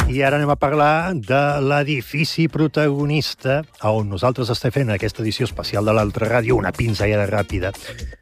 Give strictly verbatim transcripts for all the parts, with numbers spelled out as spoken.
I ara anem a parlar de l'edifici protagonista on nosaltres estem fent aquesta edició especial de l'Altra Ràdio, una pinzellada ràpida,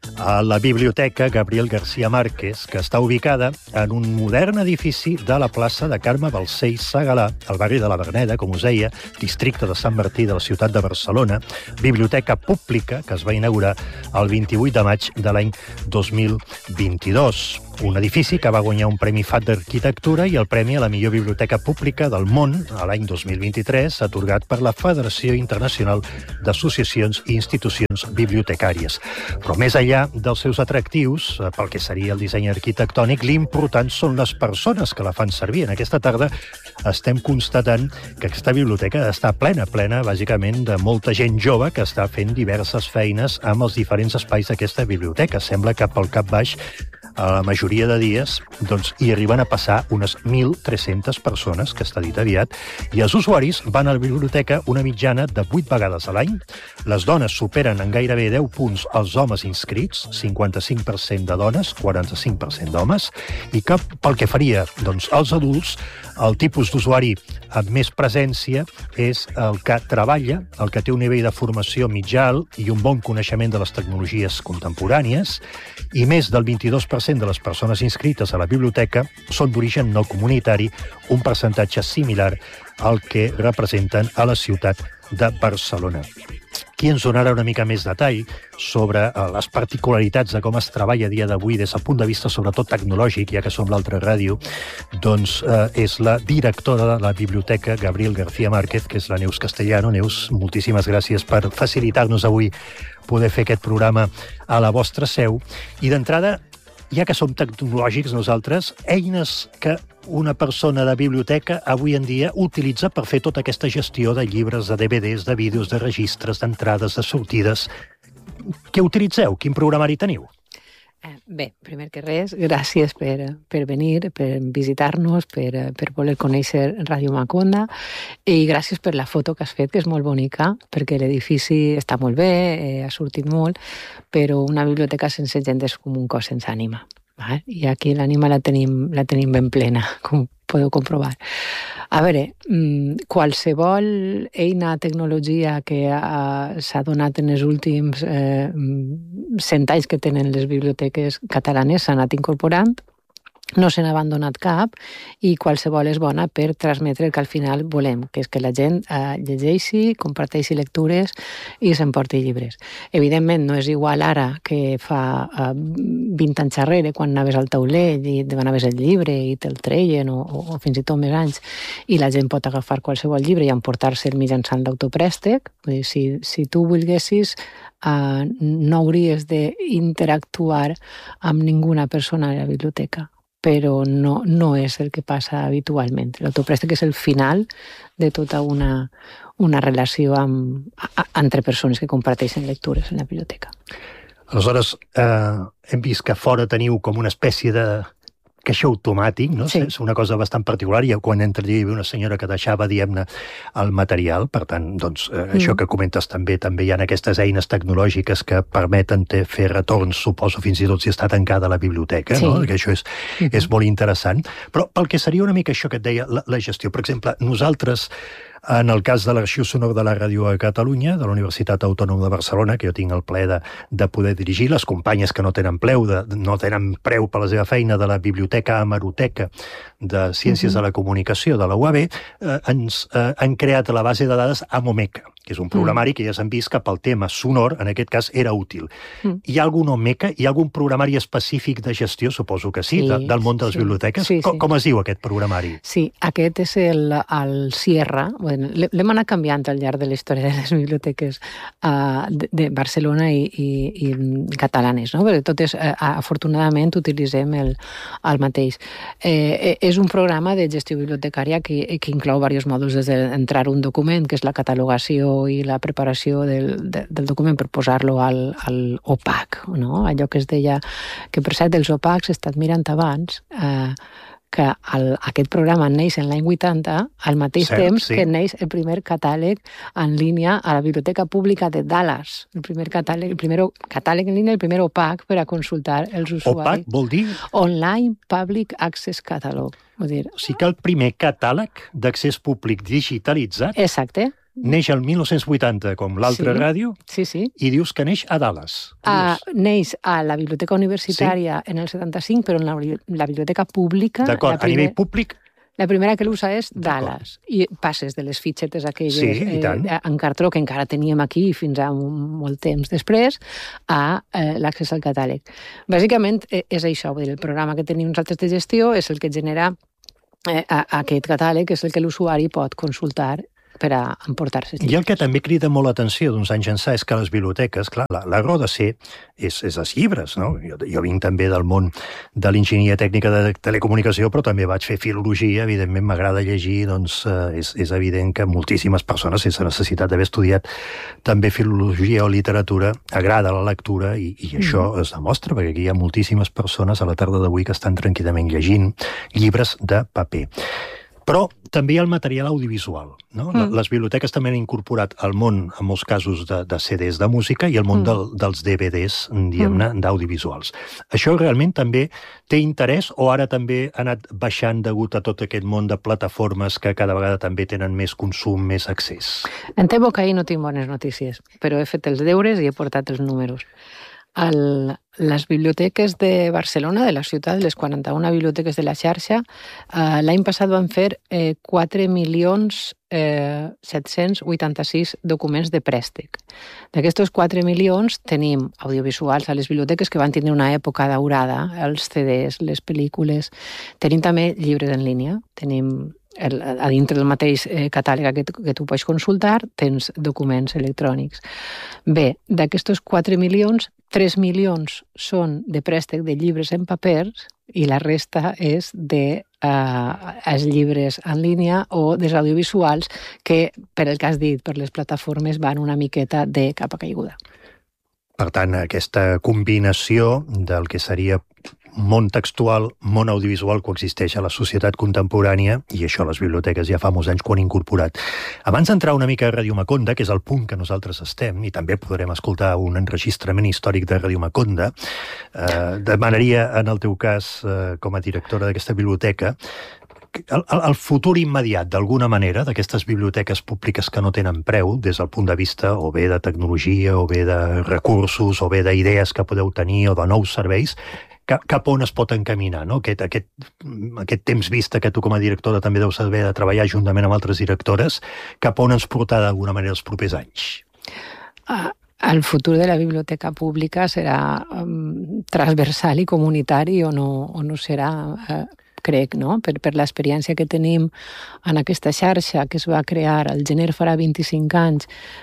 a la Biblioteca Gabriel García Márquez, que està ubicada en un modern edifici de la plaça de Carme Balcells Segalà, al barri de la Verneda, com us deia, districte de Sant Martí de la ciutat de Barcelona, biblioteca pública que es va inaugurar el vint-i-vuit de maig de l'any dos mil vint-i-dos. Un edifici que va guanyar un Premi F A T d'Arquitectura i el Premi a la millor biblioteca pública del món a l'any dos mil vint-i-tres, atorgat per la Federació Internacional d'Associacions i Institucions Bibliotecàries. Però més enllà dels seus atractius, pel que seria el disseny arquitectònic, l'important són les persones que la fan servir. En aquesta tarda estem constatant que aquesta biblioteca està plena, plena, bàsicament, de molta gent jove que està fent diverses feines amb els diferents espais d'aquesta biblioteca. Sembla que pel cap baix, a la majoria de dies, doncs, hi arriben a passar unes mil tres-centes persones, que està dit aviat, i els usuaris van a la biblioteca una mitjana de vuit vegades a l'any. Les dones superen en gairebé deu punts els homes inscrits, cinquanta-cinc per cent de dones, quaranta-cinc per cent d'homes, i que pel que faria doncs, als adults, el tipus d'usuari amb més presència és el que treballa, el que té un nivell de formació mitjà alt i un bon coneixement de les tecnologies contemporànies, i més del vint-i-dos per cent de les persones inscrites a la biblioteca són d'origen no comunitari, un percentatge similar al que representen a la ciutat de Barcelona. Qui ens donarà una mica més detall sobre les particularitats de com es treballa a dia d'avui des del punt de vista sobretot tecnològic, ja que som l'Altra Ràdio, doncs eh, és la directora de la Biblioteca Gabriel García Márquez, que és la Neus Castellano. Neus, moltíssimes gràcies per facilitar-nos avui poder fer aquest programa a la vostra seu. I d'entrada, ja que som tecnològics nosaltres, eines que una persona de biblioteca avui en dia utilitza per fer tota aquesta gestió de llibres, de D V Ds, de vídeos, de registres, d'entrades, de sortides. Què utilitzeu? Quin programari teniu? Bé, primer que res, gràcies per, per venir, per visitar-nos, per, per voler conèixer Ràdio Maconda, i gràcies per la foto que has fet, que és molt bonica, perquè l'edifici està molt bé, eh, ha sortit molt, però una biblioteca sense gent és com un cos sense ànima. Eh? I aquí l'ànima la tenim, la tenim ben plena, com podeu comprovar. A veure, qualsevol eina, tecnologia que uh, s'ha donat en els últims eh, cent anys que tenen les biblioteques catalanes s'ha anat incorporant, no se n'ha abandonat cap, i qualsevol és bona per transmetre el que al final volem, que és que la gent eh, llegeixi, comparteixi lectures i s'emporti llibres. Evidentment, no és igual ara que fa eh, vint anys darrere, quan anaves al taulell i demanaves el llibre i te'l treien, o, o, o fins i tot més anys, i la gent pot agafar qualsevol llibre i emportar-se'l mitjançant l'autoprèstec. Vull dir, si, si tu volguessis, eh, no hauries d'interactuar amb ninguna persona a la biblioteca, però no, no és el que passa habitualment. L'autoprèstec és el final de tota una, una relació amb, a, entre persones que comparteixen lectures en la biblioteca. Aleshores, eh, hem vist que fora teniu com una espècie de caixer automàtic, no? Sí. És una cosa bastant particular, i quan entra allí hi havia una senyora que deixava, diguem-ne, el material. Per tant, doncs, eh, mm. això que comentes també, també hi ha aquestes eines tecnològiques que permeten fer retorns, suposo, fins i tot si està tancada la biblioteca, sí. No? Que això és, mm-hmm. és molt interessant. Però pel que seria una mica això que et deia, la, la gestió. Per exemple, nosaltres, en el cas de l'Arxiu Sonor de la Ràdio a Catalunya, de la Universitat Autònoma de Barcelona, que jo tinc el plaer de, de poder dirigir, les companyes que no tenen preu, de, no tenen preu per la seva feina de la Biblioteca Hemeroteca de Ciències uh-huh. de la Comunicació de la U A B, eh, ens eh, han creat la base de dades Amomeca, que és un programari uh-huh. que ja s'han vist que pel tema sonor, en aquest cas, era útil. Uh-huh. Hi ha algun Omeca? Hi ha algun programari específic de gestió? Suposo que sí, sí de, del món de les sí, biblioteques. Sí, com, sí. com es diu aquest programari? Sí, aquest és el, el Sierra. Bueno, l'hem anat canviant al llarg de la història de les biblioteques uh, de, de Barcelona i, i, i catalanes, no? Perquè totes, uh, afortunadament, utilitzem el, el mateix. Eh, és un programa de gestió bibliotecària que, que inclou diversos mòduls, des d'entrar un document, que és la catalogació i la preparació del, de, del document per posar-lo al, al O P A C, no? Allò que es deia, que per cert, els O P A Cs he estat mirant abans, eh, que el, aquest programa neix en l'any vuitanta, al mateix Cert, temps sí. que neix el primer catàleg en línia a la Biblioteca Pública de Dallas. El primer catàleg, el primer catàleg en línia, el primer O P A C per a consultar els O P A usuaris. C vol dir? Online Public Access Catalog. Vull dir, O sigui que el primer catàleg d'accés públic digitalitzat exacte. neix el mil nou-cents vuitanta, com l'altra Sí. ràdio, Sí, sí. i dius que neix a Dallas. Uh, neix a la Biblioteca Universitària sí. en el setanta-cinc, però en la, la Biblioteca Pública... D'acord, la a nivell públic... La primera que l'usa és Dallas. I passes de les fitxetes aquelles Sí, i tant. eh, en cartró que encara teníem aquí fins a un, molt temps després a eh, l'accés al catàleg. Bàsicament eh, és això, vull dir, el programa que tenim nosaltres de gestió és el que genera eh, a, aquest catàleg, és el que l'usuari pot consultar per a emportar-se. I el que també crida molt l'atenció d'uns anys ençà és que les biblioteques, clar, la, la raó de ser és, és els llibres, no? Jo, jo vinc també del món de l'enginyeria tècnica de telecomunicació, però també vaig fer filologia, evidentment m'agrada llegir, doncs eh, és, és evident que moltíssimes persones, sense necessitat d'haver estudiat també filologia o literatura, agrada la lectura i, i mm. això es demostra, perquè aquí hi ha moltíssimes persones a la tarda d'avui que estan tranquil·lament llegint llibres de paper. Però també hi ha el material audiovisual, no? Mm. Les biblioteques també han incorporat al món, en molts casos, de, de C Ds de música i el món mm. del, dels D V Ds, diguem-ne, mm. d'audiovisuals. Això realment també té interès o ara també ha anat baixant degut a tot aquest món de plataformes que cada vegada també tenen més consum, més accés? En temo que ahir no tinc bones notícies, però he fet els deures i he portat els números. El, les biblioteques de Barcelona, de la ciutat, les quaranta-una biblioteques de la xarxa, eh, l'any passat van fer eh, quatre milions set-cents vuitanta-sis documents de préstec. D'aquestos quatre milions tenim audiovisuals a les biblioteques que van tenir una època daurada, els C Ds, les pel·lícules. Tenim també llibres en línia, tenim el, a dintre del mateix eh, catàleg que, que tu pots consultar, tens documents electrònics. Bé, d'aquestos quatre milions, tres milions són de préstec de llibres en papers i la resta és de eh, els llibres en línia o dels audiovisuals que, per el que has dit, per les plataformes van una miqueta de capa caiguda. Per tant, aquesta combinació del que seria món textual, món audiovisual coexisteix a la societat contemporània i això les biblioteques ja fa molts anys que ho han incorporat. Abans d'entrar una mica a Ràdio Maconda, que és el punt que nosaltres estem, i també podrem escoltar un enregistrament històric de Ràdio Maconda, eh, demanaria, en el teu cas, eh, com a directora d'aquesta biblioteca, el, el futur immediat, d'alguna manera, d'aquestes biblioteques públiques que no tenen preu, des del punt de vista o bé de tecnologia, o bé de recursos, o bé d'idees que podeu tenir, o de nous serveis, cap, cap on es pot encaminar, no? Aquest, aquest, aquest temps vista que tu com a directora també deus saber de treballar juntament amb altres directores, cap on ens portarà d'alguna manera els propers anys? Ah. El futur de la biblioteca pública serà um, transversal i comunitari o no, o no serà, uh, crec, no? Per, per l'experiència que tenim en aquesta xarxa que es va crear al gener farà vint-i-cinc anys,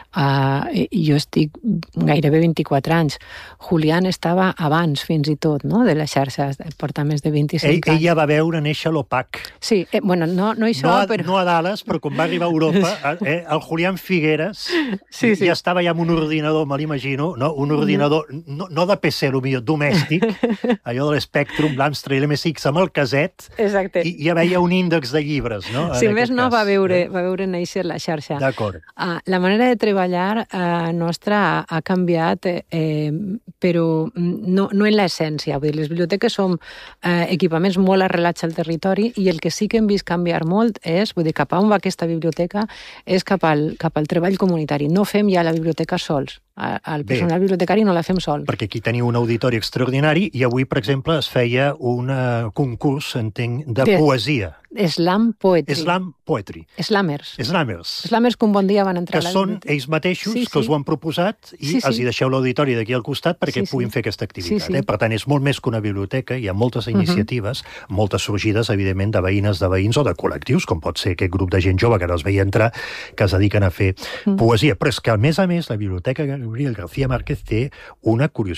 uh, i jo estic gairebé vint-i-quatre anys. Julián estava abans, fins i tot, no? De la xarxa, porta més de vint-i-cinc ell, anys. Ella va veure néixer l'O P A C. Sí, eh, bueno, no, no això, no a, però... No a Dallas, però quan va arribar a Europa, eh, el Julián Figueres sí, sí. ja estava ja amb un ordinador, me l'imagino, no? Un ordinador, no, no de P C, potser, domèstic, allò de l'Spectrum, l'Amstrad i l'M S X amb el caset, exacte. I ja veia un índex de llibres, no? Si més no, va veure, va veure néixer la xarxa. D'acord. Uh, la manera de treballar uh, nostra ha, ha canviat, eh, però no, no en l'essència. Vull dir, les biblioteques són eh, equipaments molt arrelats al territori i el que sí que hem vist canviar molt és, vull dir, cap a on va aquesta biblioteca, és cap al, cap al treball comunitari. No fem ja la biblioteca sols. El personal Bé, bibliotecari no la fem sol. Perquè aquí teniu un auditori extraordinari i avui, per exemple, es feia un uh, concurs, entenc, de, de poesia. Slam Poetry. Slam Poetry. Slammers. Slammers. Slammers que un bon dia van entrar que a la són biblioteca. Ells mateixos, sí, sí. que els ho han proposat i sí, sí. els hi deixeu l'auditori d'aquí al costat perquè sí, sí. puguin fer aquesta activitat. Sí, sí. Eh? Per tant, és molt més que una biblioteca, hi ha moltes iniciatives, uh -huh. moltes sorgides, evidentment, de veïnes, de veïns o de col·lectius, com pot ser aquest grup de gent jove que no es veia entrar, que es dediquen a fer uh -huh. poesia. Però és que, a més a més, la Biblioteca Gabriel García Márquez té una curiositat.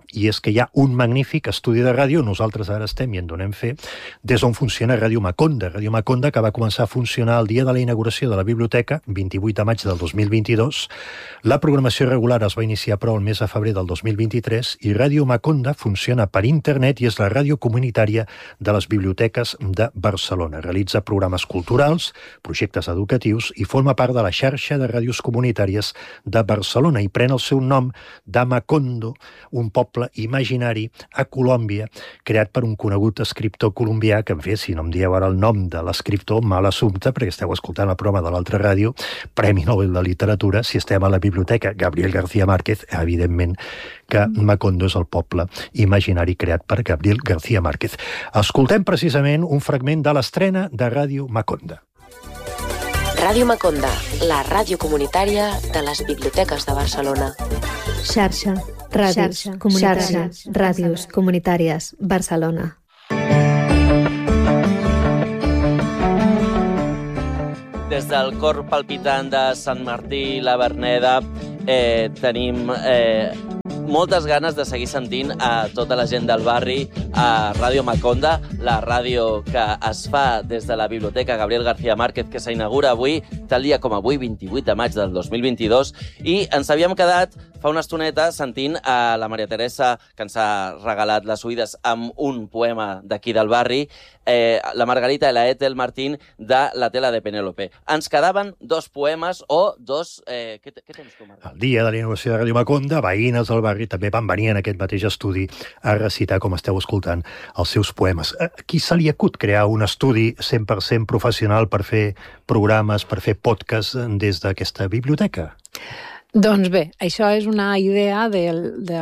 i és que hi ha un magnífic estudi de ràdio, nosaltres ara estem i en donem fe, des on funciona Ràdio Maconda. Ràdio Maconda, que va començar a funcionar el dia de la inauguració de la biblioteca, vint-i-vuit de maig del dos mil vint-i-dos. La programació regular es va iniciar, però, el mes de febrer del dos mil vint-i-tres, i Ràdio Maconda funciona per internet i és la ràdio comunitària de les biblioteques de Barcelona. Realitza programes culturals, projectes educatius i forma part de la xarxa de ràdios comunitàries de Barcelona i pren el seu nom de Macondo, un poble imaginari a Colòmbia, creat per un conegut escriptor colombià, que, en fi, si no em dieu ara el nom de l'escriptor, mal assumpte, perquè esteu escoltant el programa de l'altra ràdio, Premi Nobel de Literatura, si estem a la biblioteca Gabriel García Márquez, evidentment que Macondo és el poble imaginari creat per Gabriel García Márquez. Escoltem precisament un fragment de l'estrena de Ràdio Maconda. Ràdio Maconda, la ràdio comunitària de les biblioteques de Barcelona. Xarxa, ràdios, xarxa, comunitàries, xarxa, ràdios comunitàries, Barcelona. Des del cor palpitant de Sant Martí i la Verneda eh, tenim eh, moltes ganes de seguir sentint a tota la gent del barri a Ràdio Maconda, la ràdio que es fa des de la Biblioteca Gabriel García Márquez, que s'inaugura avui, tal dia com avui, vint-i-vuit de maig del dos mil vint-i-dos, i ens havíem quedat fa una estoneta sentint a la Maria Teresa, que ens ha regalat les oïdes amb un poema d'aquí del barri, eh, la Margarita i la Ethel Martín de La tela de Penélope. Ens quedaven dos poemes o dos... Eh, què, què tens tu, Margarita? El dia de la inauguració de Ràdio Maconda, veïnes del barri també van venir en aquest mateix estudi a recitar, com esteu escoltant, els seus poemes. A qui se li acut crear un estudi cent per cent professional per fer programes, per fer podcasts des d'aquesta biblioteca? Doncs bé, això és una idea dels de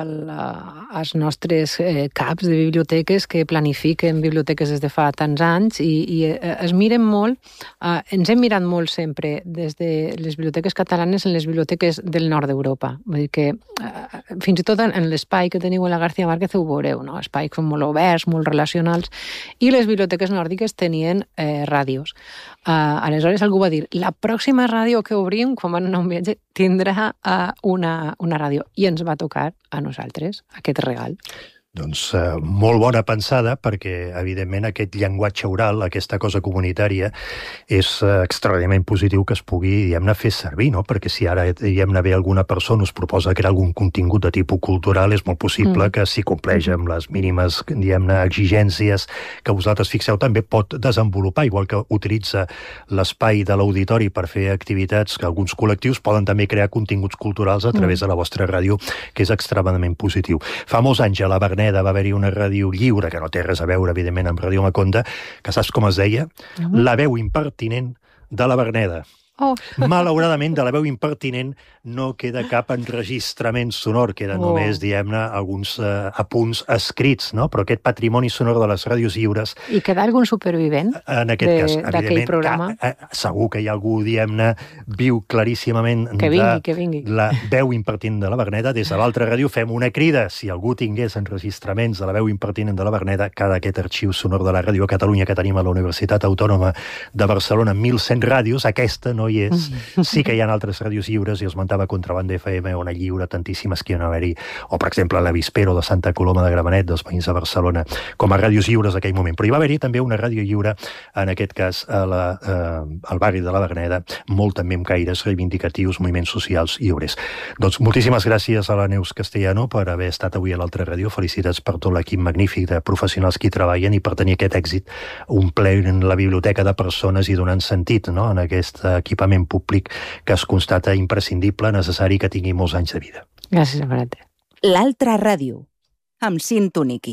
uh, nostres eh, caps de biblioteques que planifiquen biblioteques des de fa tants anys i, i eh, es miren molt, uh, ens hem mirat molt sempre des de les biblioteques catalanes en les biblioteques del nord d'Europa. Vull dir que uh, fins i tot en, en l'espai que teniu a la García Márquez ho veureu, no? Espais que són molt oberts, molt relacionals, i les biblioteques nòrdiques tenien eh, ràdios. Uh, aleshores algú va dir, la pròxima ràdio que obrim, quan van anar a un viatge, tindrà uh, una, una ràdio. I ens va tocar a nosaltres aquest regal. Doncs eh, molt bona pensada, perquè, evidentment, aquest llenguatge oral, aquesta cosa comunitària, és eh, extraordinàriament positiu que es pugui, diguem-ne, fer servir, no? Perquè si ara, diguem-ne, ve alguna persona us proposa crear algun contingut de tipus cultural, és molt possible mm. que si compleix amb les mínimes, diguem-ne, exigències que vosaltres fixeu, també pot desenvolupar, igual que utilitza l'espai de l'auditori per fer activitats que alguns col·lectius poden també crear continguts culturals a través mm. de la vostra ràdio, que és extremadament positiu. Fa molts anys a la Verneda va haver-hi una ràdio lliure, que no té res a veure, evidentment, amb Ràdio Maconda, que saps com es deia? Uh-huh. La veu impertinent de la Verneda. Oh. Malauradament, de la veu impertinent no queda cap enregistrament sonor, queden oh. només, diguem-ne, alguns uh, apunts escrits, no? Però aquest patrimoni sonor de les ràdios lliures... I queda algun supervivent en aquest de, cas, d'aquell programa? Que, uh, segur que hi ha algú, diguem-ne, viu claríssimament que vingui, de que vingui. La veu impertinent de la Verneda. Des de l'altra ràdio fem una crida. Si algú tingués enregistraments de la veu impertinent de la Verneda, cada aquest arxiu sonor de la Ràdio a Catalunya que tenim a la Universitat Autònoma de Barcelona, mil cent ràdios, aquesta no hi és. Sí que hi ha altres ràdios lliures, i esmentava Contrabanda F M, on a lliure tantíssimes que hi ha haver-hi, o per exemple l'Avispero de Santa Coloma de Gramenet, dels veïns de Barcelona, com a ràdios lliures d'aquell moment. Però hi va haver-hi també una ràdio lliure, en aquest cas a la, eh, al barri de la Verneda, molt també amb caires reivindicatius, moviments socials i obrers. Doncs moltíssimes gràcies a la Neus Castellano per haver estat avui a l'altra ràdio. Felicitats per tot l'equip magnífic de professionals que hi treballen i per tenir aquest èxit, un ple en la biblioteca de persones i donant sentit, no?, en aquest equipament públic que es constata imprescindible, necessari, que tingui molts anys de vida. Gràcies, Marate. L'altra ràdio, amb Cint Uniqui.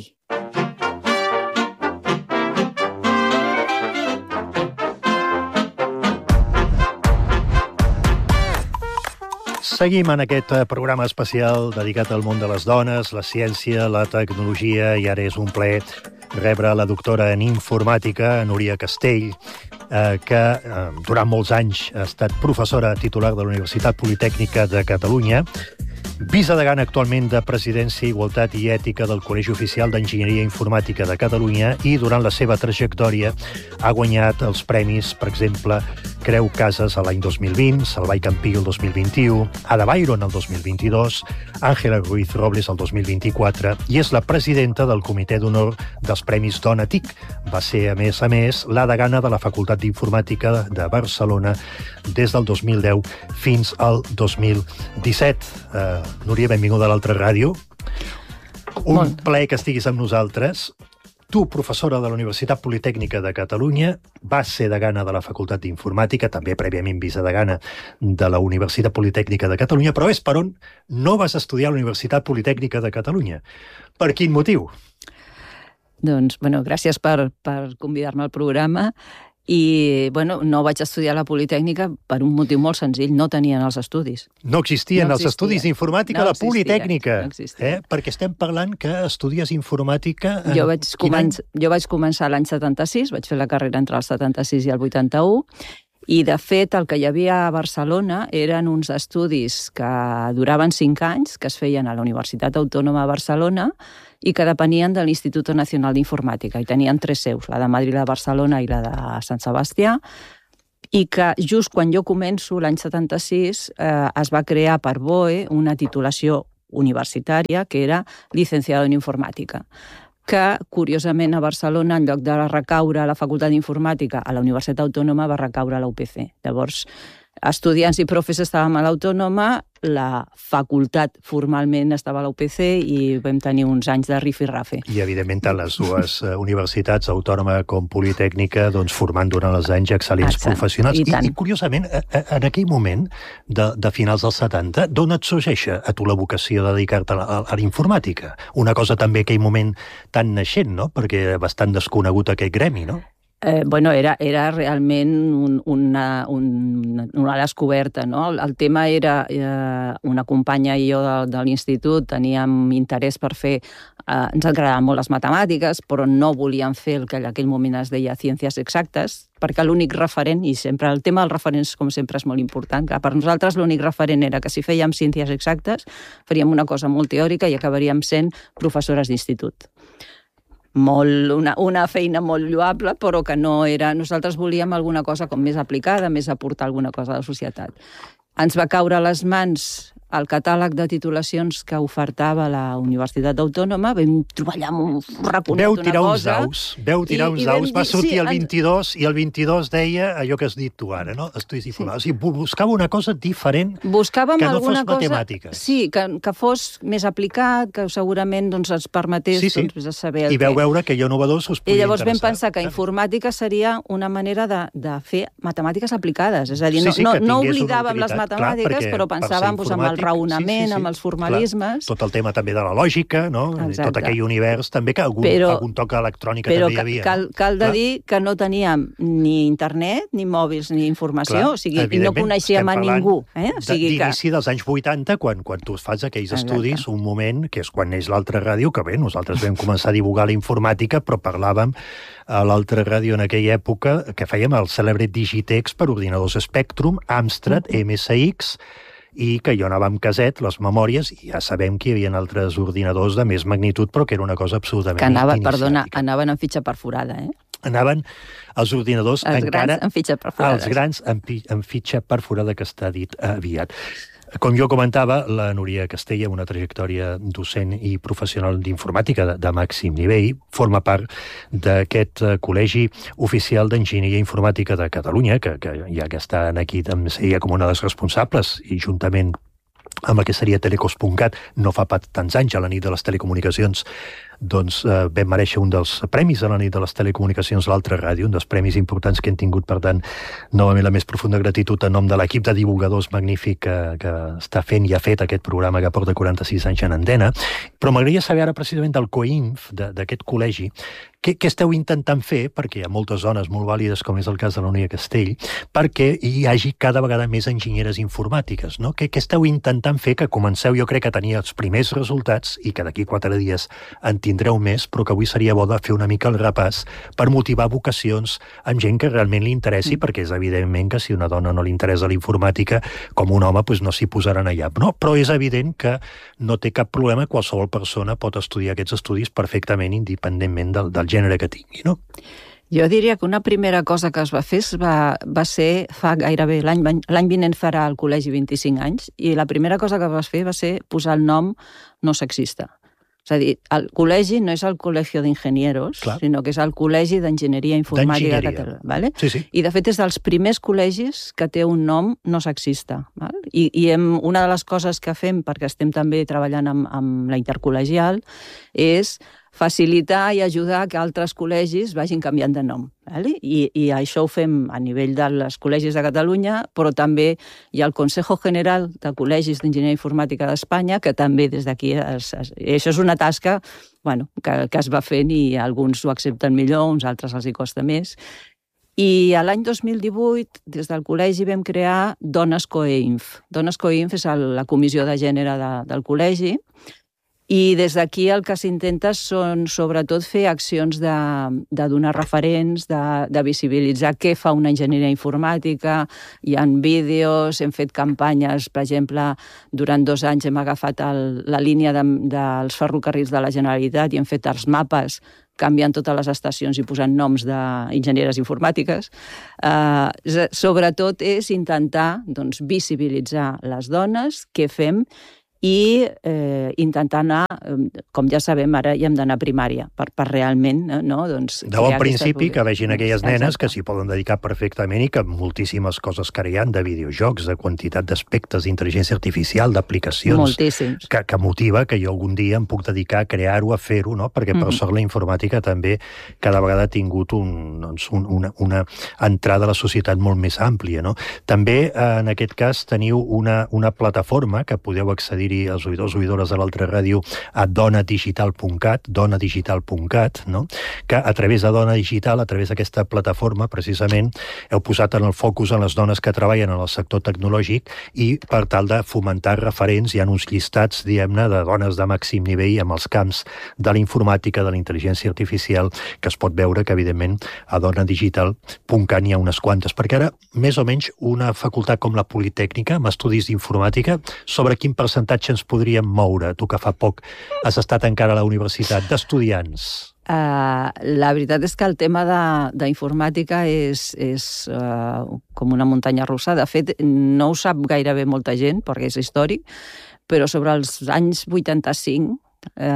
Seguim en aquest programa especial dedicat al món de les dones, la ciència, la tecnologia, i ara és un plaer rebre la doctora en informàtica, Núria Castell, eh, que eh, durant molts anys ha estat professora titular de la Universitat Politècnica de Catalunya, vicedegana actualment de Presidència, Igualtat i Ètica del Col·legi Oficial d'Enginyeria Informàtica de Catalunya, i durant la seva trajectòria ha guanyat els premis, per exemple, Creu Casas l'any dos mil vint, Salvai Campillo el dos mil vint-i-u, Ada Byron el dos mil vint-i-dos, Àngela Ruiz Robles el dos mil vint-i-quatre i és la presidenta del Comitè d'Honor dels Premis Dona TIC. Va ser, a més a més, la degana de la Facultat d'Informàtica de Barcelona des del dos mil deu fins al dos mil disset. Uh, Núria, benvinguda a l'Altra Ràdio. Un Molt. plaer que estiguis amb nosaltres. Tu, professora de la Universitat Politècnica de Catalunya, vas ser degana de la Facultat d'Informàtica, també prèviament vicedegana de la Universitat Politècnica de Catalunya, però és per on no vas estudiar a la Universitat Politècnica de Catalunya. Per quin motiu? Doncs, bueno, gràcies per, per convidar-me al programa. I, bueno, no vaig estudiar a la Politècnica per un motiu molt senzill, no tenien els estudis. No existien no els estudis d'informàtica no a la existia, Politècnica, no existia. Eh? Perquè estem parlant que estudies informàtica... En... Jo, vaig començ... jo vaig començar l'any setanta-sis, vaig fer la carrera entre el setanta-sis i el vuitanta-u, i, de fet, el que hi havia a Barcelona eren uns estudis que duraven cinc anys, que es feien a la Universitat Autònoma de Barcelona i que depenien de l'Institut Nacional d'Informàtica, i tenien tres seus, la de Madrid, la de Barcelona i la de Sant Sebastià, i que just quan jo començo, l'any setanta-sis, eh, es va crear per B O E una titulació universitària que era Licenciado en Informàtica, que, curiosament, a Barcelona, en lloc de recaure a la Facultat d'Informàtica, a la Universitat Autònoma va recaure a la U P C. Llavors, estudiants i profes estàvem a l'Autònoma, la facultat formalment estava a la U P C i vam tenir uns anys de rifirrafe. I, evidentment, tant les dues uh, universitats, Autònoma com Politècnica, doncs, formant durant els anys excel·lents Exacte. professionals. I, I, I, curiosament, a, a, en aquell moment, de, de finals dels setanta, d'on et sorgeix a tu la vocació de dedicar-te a, a, a la informàtica? Una cosa també aquell moment tan naixent, no? Perquè bastant desconegut aquest gremi, no? Eh, bueno, era, era realment un, una, un, una descoberta, no? El, el tema era, eh, una companya i jo de, de l'institut teníem interès per fer, eh, ens agradaven molt les matemàtiques, però no volíem fer el que en aquell moment es deia ciències exactes, perquè l'únic referent, i sempre el tema dels referents com sempre és molt important, que per nosaltres l'únic referent era que si fèiem ciències exactes faríem una cosa molt teòrica i acabaríem sent professores d'institut. Molt, una, una feina molt lloable, però que no era... Nosaltres volíem alguna cosa com més aplicada, més aportar alguna cosa a la societat. Ens va caure a les mans el catàleg de titulacions que ofertava la Universitat Autònoma, vam trobar allà un raconet, veu una cosa... Uns aus, veu tirar uns aus, va sortir sí, el vint-i-dos i el vint-i-dos deia allò que has dit tu ara, no? Estudis informàtics. Sí. O sigui, buscava una cosa diferent Buscàvem que no alguna fos matemàtiques. Cosa, sí, que, que fos més aplicat, que segurament doncs, ens permetés sí, sí. Doncs, saber el I veu que... veure que allò novedós us podia I llavors interessar. vam pensar que informàtica seria una manera de, de fer matemàtiques aplicades. És a dir, sí, sí, no, no oblidàvem les matemàtiques, clar, però pensàvem pues, amb el raonament, sí, sí, sí. amb els formalismes... Clar, tot el tema també de la lògica, no? Exacte. Tot aquell univers també que algun, però, algun toc electrònica també hi havia. Però cal, cal de dir que no teníem ni internet, ni mòbils, ni informació, clar, o sigui, i no coneixíem a ningú. Eh? O sigui d'inici que... dels anys vuitanta, quan, quan tu fas aquells Exacte. estudis, un moment que és quan neix l'Altra Ràdio, que bé, nosaltres vam començar a divulgar la informàtica, però parlàvem a l'Altra Ràdio en aquella època que fèiem el cèlebre Digitex per ordinadors Spectrum, Amstrad, mm. M S X, i que jo anava amb caset, les memòries, i ja sabem que hi havia altres ordinadors de més magnitud, però que era una cosa absolutament que anava, iniciàtica. Perdona, anaven amb fitxa perforada, eh? Anaven els ordinadors els encara... grans amb fitxa perforada. Els grans amb, amb fitxa perforada, que està dit aviat. Com jo comentava, la Núria Castella, una trajectòria docent i professional d'informàtica de, de màxim nivell, forma part d'aquest col·legi oficial d'enginyeria informàtica de Catalunya, que, que ja que estan aquí també seria com una dels responsables, i juntament amb el que seria Telecos punt cat, no fa pas tants anys, a la nit de les telecomunicacions, doncs eh, vam mereixer un dels premis a la nit de les telecomunicacions, l'Altra Ràdio, un dels premis importants que hem tingut, per tant, novament la més profunda gratitud en nom de l'equip de divulgadors magnífic que, que està fent i ha fet aquest programa que porta quaranta-sis anys en antena. Però m'agradaria saber ara precisament del COINF, d'aquest col·legi, què, què esteu intentant fer, perquè hi ha moltes zones molt vàlides, com és el cas de la Núria Castell, perquè hi hagi cada vegada més enginyeres informàtiques, no? Què, què esteu intentant fer, que comenceu, jo crec, a tenir els primers resultats i que d'aquí quatre dies en tindreu més, però que avui seria bo de fer una mica el repàs per motivar vocacions amb gent que realment li interessi, mm. perquè és evidentment que si una dona no li interessa la informàtica, com un home, doncs no s'hi posaran allà. No? Però és evident que no té cap problema, qualsevol persona pot estudiar aquests estudis perfectament, independentment del, del gènere que tingui, no? Jo diria que una primera cosa que es va fer va, va ser fa gairebé l'any l'any vinent farà el col·legi vint-i-cinc anys i la primera cosa que vas fer va ser posar el nom no sexista. És a dir, el col·legi no és el Col·legio d'Ingenieros, sinó que és el Col·legi d'Enginyeria Informàtica de Catalunya. Vale? Sí, sí. I, de fet, és dels primers col·legis que té un nom no sexista. Val? I, i hem, una de les coses que fem, perquè estem també treballant amb, amb la intercol·legial, és facilitar i ajudar que altres col·legis vagin canviant de nom. Vale? I, I això ho fem a nivell dels col·legis de Catalunya, però també hi ha el Consejo General de Col·legis d'Enginyeria Informàtica d'Espanya, que també des d'aquí... Es, es, això és una tasca bueno, que, que es va fent i alguns ho accepten millor, uns altres els hi costa més. I l'any dos mil divuit, des del col·legi, vam crear Dones Coeinf. Dones Coeinf és el, la comissió de gènere de, del col·legi, i des d'aquí el que s'intenta són sobretot fer accions de, de donar referents, de, de visibilitzar què fa una enginyeria informàtica, hi ha vídeos, hem fet campanyes, per exemple, durant dos anys hem agafat el, la línia de, dels ferrocarrils de la Generalitat i hem fet els mapes canviant totes les estacions i posant noms d'enginyeres informàtiques. Eh, sobretot és intentar doncs, visibilitzar les dones, què fem, i eh, intentar anar, com ja sabem, ara hi hem d'anar a primària, per, per realment, no? Doncs, de bon principi, que vegin aquelles nenes Exacte. Que s'hi poden dedicar perfectament i que moltíssimes coses que hi ha, de videojocs, de quantitat d'aspectes, d'intel·ligència artificial, d'aplicacions, que, que motiva que jo algun dia em puc dedicar a crear-ho, a fer-ho, no? Perquè per mm-hmm. sort la informàtica també cada vegada ha tingut un, doncs, un, una, una entrada a la societat molt més àmplia, no? També, en aquest cas, teniu una, una plataforma que podeu accedir els oïdors o oïdores de l'altra ràdio a dona digital punt cat, dona digital punt cat, no? Que a través de Dona Digital, a través d'aquesta plataforma, precisament, heu posat en el focus en les dones que treballen en el sector tecnològic i per tal de fomentar referents, hi ha uns llistats, diguem-ne, de dones de màxim nivell amb els camps de la informàtica, de la intel·ligència artificial, que es pot veure que, evidentment, a dona digital punt cat n'hi ha unes quantes, perquè ara, més o menys, una facultat com la Politècnica, amb estudis d'informàtica, sobre quin percentatge ens podríem moure? Tu que fa poc has estat encara a la universitat, d'estudiants. Uh, la veritat és que el tema d'informàtica és, és uh, com una muntanya russa. De fet, no ho sap gairebé molta gent, perquè és històric, però sobre els anys vuitanta-cinc, eh,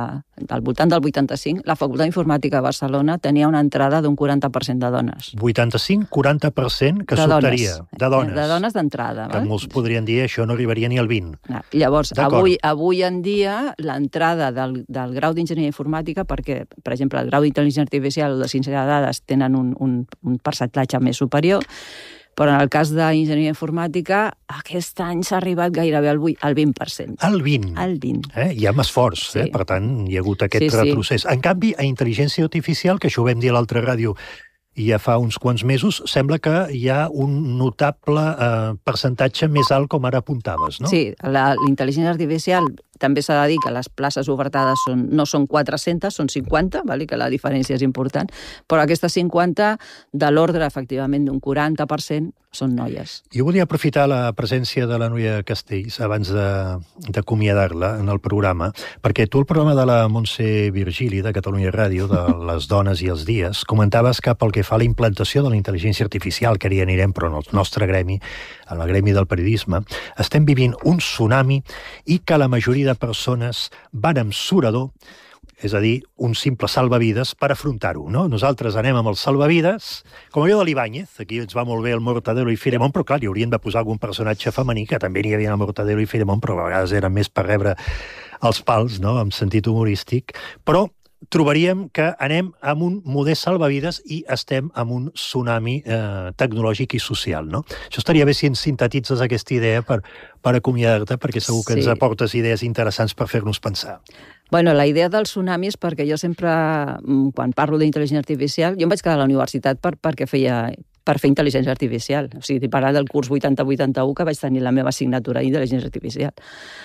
al voltant del vuitanta-cinc, la Facultat d'Informàtica de Barcelona tenia una entrada d'un quaranta per cent de dones. vuitanta-cinc quaranta per cent que s'optaria, de dones. De dones d'entrada. Que molts podrien dir això no arribaria ni al vint. No. Llavors, avui, avui en dia, l'entrada del, del grau d'enginyeria informàtica, perquè, per exemple, el grau d'intel·ligència artificial o de ciència de dades tenen un, un, un percentatge més superior, però en el cas d'enginyeria informàtica, aquest any s'ha arribat gairebé al vint per cent. Al vint? Al vint. Eh? Hi ha més esforç, sí. eh? Per tant, hi ha hagut aquest sí, retrocés. Sí. En canvi, a intel·ligència artificial, que això ho vam dir a l'altra ràdio i ja fa uns quants mesos, sembla que hi ha un notable eh, percentatge més alt, com ara apuntaves, no? Sí, la, la intel·ligència artificial també s'ha de dir que les places ofertades són, no són quatre-centes, són cinquanta, vale? Que la diferència és important, però aquestes cinquanta, de l'ordre, efectivament, d'un quaranta per cent, són noies. Jo volia aprofitar la presència de la Núria Castells abans d'acomiadar-la en el programa, perquè tu el programa de la Montse Virgili, de Catalunya Ràdio, de les dones i els dies, comentaves que pel que fa a la implantació de la intel·ligència artificial, que hi anirem, però en el nostre gremi, en el gremi del periodisme, estem vivint un tsunami i que la majoria de persones van amb surador, és a dir, un simple salvavides per afrontar-ho, no? Nosaltres anem amb els salvavides, com allò de l'Ibáñez, aquí ens va molt bé el Mortadelo i Filemón, però clar, hi haurien de posar algun personatge femení, que també n'hi havia el Mortadelo i Filemón, però a vegades eren més per rebre els pals, no?, en sentit humorístic, però trobaríem que anem amb un modest salvavides i estem amb un tsunami eh, tecnològic i social, no? Això estaria bé si ens sintetitzes aquesta idea per, per acomiadar-te, perquè segur que sí. Ens aportes idees interessants per fer-nos pensar. Bueno, la idea del tsunami és perquè jo sempre, quan parlo d'intel·ligència artificial, jo em vaig quedar a la universitat per, perquè feia per fer intel·ligència artificial. O sigui, parlar del curs vuitanta vuitanta-u que vaig tenir la meva assignatura d'intel·ligència artificial.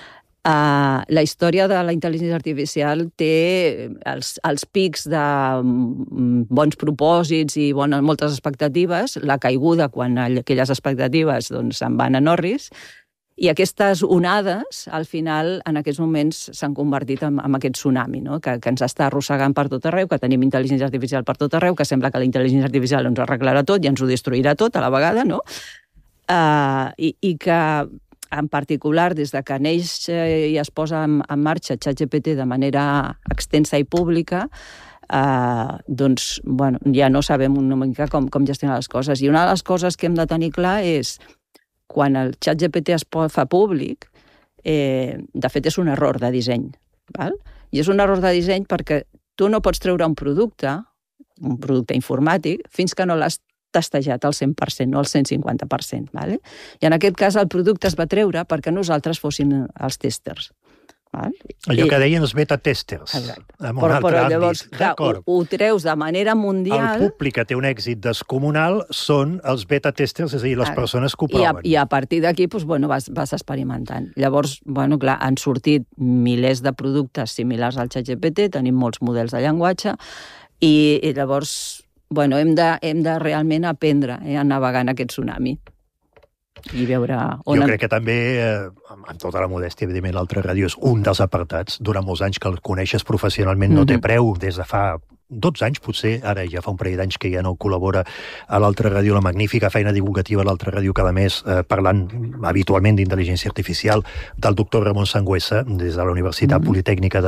Uh, la història de la intel·ligència artificial té els, els pics de um, bons propòsits i bones, moltes expectatives, la caiguda quan aquelles expectatives doncs, se'n van a Norris, I aquestes onades, al final, en aquests moments, s'han convertit en, en aquest tsunami, no? que, que ens està arrossegant per tot arreu, que tenim intel·ligència artificial per tot arreu, que sembla que la intel·ligència artificial ens ho arreglarà tot i ens ho destruirà tot a la vegada, no? Uh, i, i que, en particular, des de que neix i es posa en, en marxa ChatGPT de manera extensa i pública, uh, doncs, bueno, ja no sabem una mica com, com gestionar les coses. I una de les coses que hem de tenir clar és quan el ChatGPT es fa públic, eh, de fet és un error de disseny. Val? I és un error de disseny perquè tu no pots treure un producte, un producte informàtic, fins que no l'has testejat al cent per cent, no al cent cinquanta per cent. Val? I en aquest cas el producte es va treure perquè nosaltres fossin els testers. Val? Allò I, que deien els beta-testers. Exacte. En un però, altre però àmbit. llavors, clar, ho, ho treus de manera mundial... El públic que té un èxit descomunal són els beta-testers, és a dir, les Ah, persones que ho I a, proven. I a partir d'aquí doncs, bueno, vas, vas experimentant. Llavors, bueno, clar, han sortit milers de productes similars al ChatGPT, tenim molts models de llenguatge, i, i llavors bueno, hem, de, hem de realment aprendre eh, a navegar en aquest tsunami i veure on... Jo crec que també, eh, amb tota la modèstia, evidentment, l'altra ràdio és un dels apartats. Durant molts anys que el coneixes professionalment no té preu, des de fa dotze anys, potser, ara ja fa un parell d'anys que ja no col·labora a l'altra ràdio, la magnífica feina divulgativa a l'altra ràdio cada mes, eh, parlant habitualment d'intel·ligència artificial, del doctor Ramon Sangüesa, des de la Universitat mm-hmm. Politècnica de